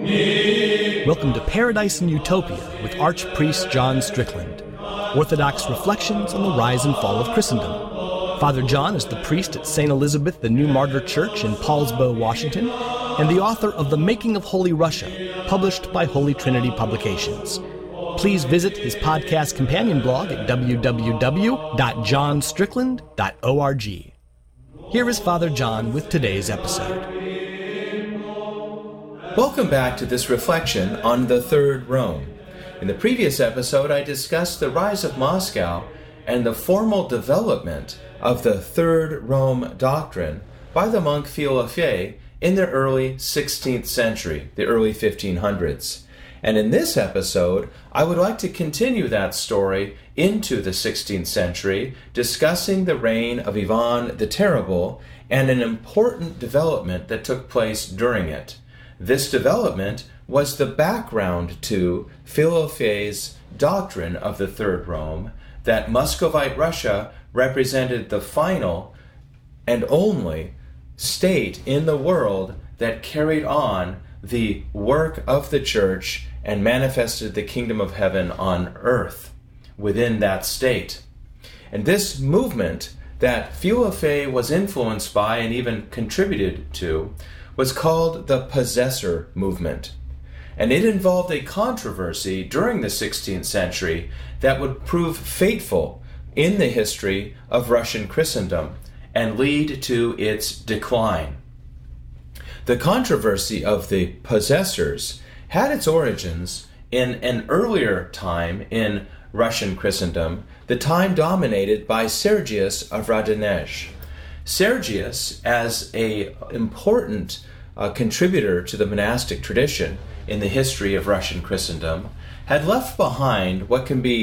Welcome to Paradise and Utopia with Archpriest John Strickland. Orthodox reflections on the rise and fall of Christendom. Father John is the priest at St. Elizabeth the New Martyr Church in Paulsbo, Washington, and the author of The Making of Holy Russia, published by Holy Trinity Publications. Please visit his podcast companion blog at www.johnstrickland.org. Here is Father John with today's episode. Welcome back to this reflection on the Third Rome. In the previous episode, I discussed the rise of Moscow and the formal development of the Third Rome doctrine by the monk Philofae in the early 16th century, the early 1500s. And in this episode, I would like to continue that story into the 16th century, discussing the reign of Ivan the Terrible and an important development that took place during it. This development was the background to Philofae's doctrine of the Third Rome, that Muscovite Russia represented the final and only state in the world that carried on the work of the Church and manifested the kingdom of heaven on earth within that state. And this movement that Philofae was influenced by and even contributed to was called the Possessor movement. And it involved a controversy during the 16th century that would prove fateful in the history of Russian Christendom and lead to its decline. The controversy of the possessors had its origins in an earlier time in Russian Christendom, the time dominated by Sergius of Radonezh. Sergius, as an important contributor to the monastic tradition in the history of Russian Christendom, had left behind what can be